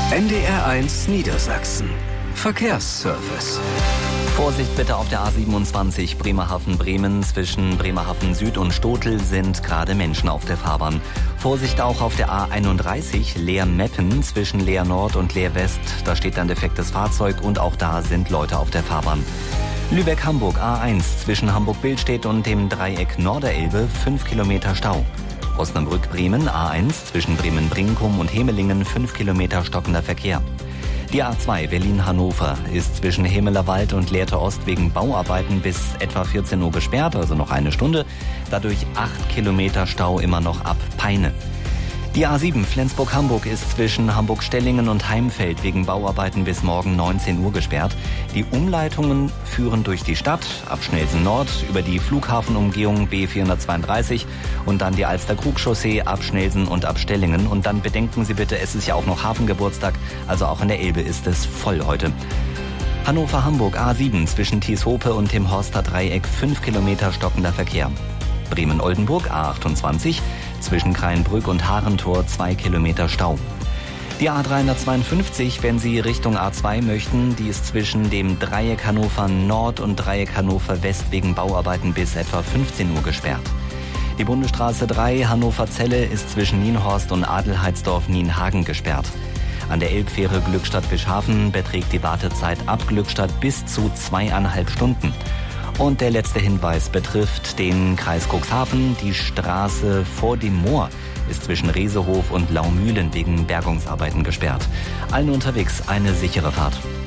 NDR1 Niedersachsen. Verkehrsservice. Vorsicht bitte auf der A27 Bremerhaven-Bremen. Zwischen Bremerhaven Süd und Stotel sind gerade Menschen auf der Fahrbahn. Vorsicht auch auf der A31 Leer-Meppen zwischen Leer Nord und Leer West. Da steht ein defektes Fahrzeug und auch da sind Leute auf der Fahrbahn. Lübeck-Hamburg A1 zwischen Hamburg-Billstedt und dem Dreieck Norderelbe 5 Kilometer Stau. Osnabrück-Bremen A1 zwischen Bremen-Brinkum und Hemelingen 5 Kilometer stockender Verkehr. Die A2 Berlin-Hannover ist zwischen Hemelerwald und Lehrte Ost wegen Bauarbeiten bis etwa 14 Uhr gesperrt, also noch eine Stunde. Dadurch 8 Kilometer Stau immer noch ab Peine. Die A7 Flensburg-Hamburg ist zwischen Hamburg-Stellingen und Heimfeld wegen Bauarbeiten bis morgen 19 Uhr gesperrt. Die Umleitungen führen durch die Stadt, ab Schnelsen Nord, über die Flughafenumgehung B432 und dann die Alster-Krug-Chaussee ab Schnelsen und ab Stellingen. Und dann bedenken Sie bitte, es ist ja auch noch Hafengeburtstag, also auch in der Elbe ist es voll heute. Hannover-Hamburg A7 zwischen Thieshope und dem Horster Dreieck 5 Kilometer stockender Verkehr. Bremen-Oldenburg A28 zwischen Kreinbrück und Harentor 2 Kilometer Stau. Die A352, wenn Sie Richtung A2 möchten, die ist zwischen dem Dreieck Hannover Nord und Dreieck Hannover West wegen Bauarbeiten bis etwa 15 Uhr gesperrt. Die Bundesstraße 3 Hannover-Zelle ist zwischen Nienhorst und Adelheidsdorf-Nienhagen gesperrt. An der Elbfähre Glückstadt-Bischhafen beträgt die Wartezeit ab Glückstadt bis zu 2,5 Stunden. Und der letzte Hinweis betrifft den Kreis Cuxhaven. Die Straße vor dem Moor ist zwischen Resehof und Laumühlen wegen Bergungsarbeiten gesperrt. Allen unterwegs eine sichere Fahrt.